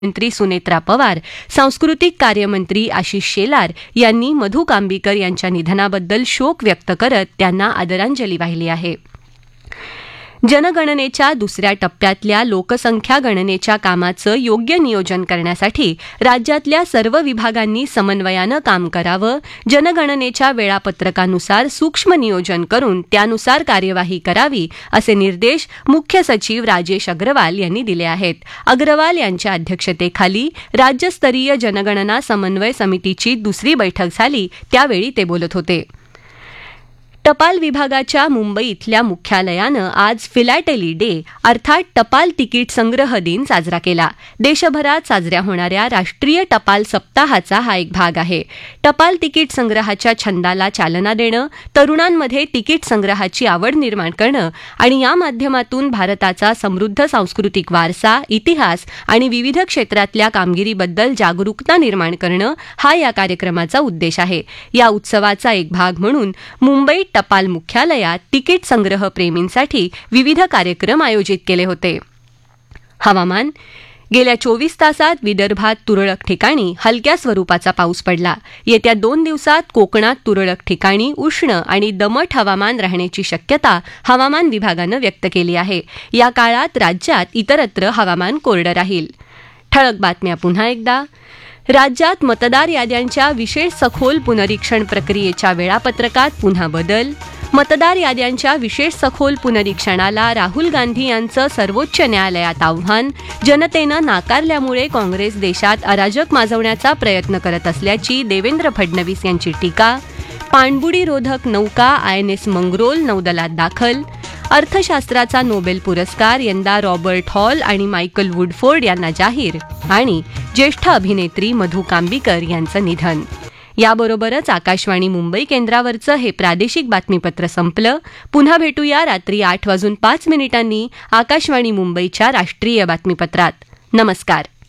मंत्री सुनेत्रा पवार, सांस्कृतिक कार्यमंत्री आशिष शेलार यांनी मधु कांबीकर यांच्या निधनाबद्दल शोक व्यक्त करत त्यांना आदरांजली वाहिली आहे. जनगणनेच्या दुसऱ्या टप्प्यातल्या लोकसंख्या गणनेच्या कामाचं योग्य नियोजन करण्यासाठी राज्यातल्या सर्व विभागांनी समन्वयानं काम करावं, जनगणनेच्या वेळापत्रकानुसार सूक्ष्म नियोजन करून त्यानुसार कार्यवाही करावी, असे निर्देश मुख्य सचिव राजेश अग्रवाल यांनी दिले आहेत. अग्रवाल यांच्या अध्यक्षतेखाली राज्यस्तरीय जनगणना समन्वय समितीची दुसरी बैठक झाली, त्यावेळी ते बोलत होते. टपाल विभागाच्या मुंबई इथल्या मुख्यालयानं आज फिलॅटेली डे अर्थात टपाल तिकीट संग्रह दिन साजरा केला. देशभरात साजऱ्या होणाऱ्या राष्ट्रीय टपाल सप्ताहाचा हा एक भाग आहे. टपाल तिकीट संग्रहाच्या छंदाला चालना देणं, तरुणांमध्ये तिकीट संग्रहाची आवड निर्माण करणं आणि या माध्यमातून भारताचा समृद्ध सांस्कृतिक वारसा, इतिहास आणि विविध क्षेत्रातल्या कामगिरीबद्दल जागरूकता निर्माण करणं हा या कार्यक्रमाचा उद्देश आहे. या उत्सवाचा एक भाग म्हणून मुंबई टपाल मुख्यालयात तिकीट संग्रह प्रेमींसाठी विविध कार्यक्रम आयोजित केले होते. हवामान. गेल्या 24 तासात विदर्भात तुरळक ठिकाणी हलक्या स्वरूपाचा पाऊस पडला. येत्या 2 दिवसात कोकणात तुरळक ठिकाणी उष्ण आणि दमट हवामान राहण्याची शक्यता हवामान विभागानं व्यक्त केली आहे. या काळात राज्यात इतरत्र हवामान कोरडं राहील. ठळक बातम्या पुन्हा एकदा. राज्यात मतदार याद्यांच्या विशेष सखोल पुनरीक्षण प्रक्रियेच्या वेळापत्रकात पुन्हा बदल. मतदार याद्यांच्या विशेष सखोल पुनरीक्षणाला राहुल गांधी यांचं सर्वोच्च न्यायालयात आव्हान. जनतेनं नाकारल्यामुळे काँग्रेस देशात अराजक माजवण्याचा प्रयत्न करत असल्याची देवेंद्र फडणवीस यांची टीका. पाणबुडीरोधक नौका INS मंगरोल नौदलात दाखल. अर्थशास्त्राचा नोबेल पुरस्कार यंदा रॉबर्ट हॉल आणि मायकल वुडफोर्ड यांना जाहीर. आणि ज्येष्ठ अभिनेत्री मधु कांबीकर यांचं निधन. याबरोबरच आकाशवाणी मुंबई केंद्रावरचं हे प्रादेशिक बातमीपत्र संपलं. पुन्हा भेटूया रात्री 8:05 आकाशवाणी मुंबईच्या राष्ट्रीय बातमीपत्रात. नमस्कार.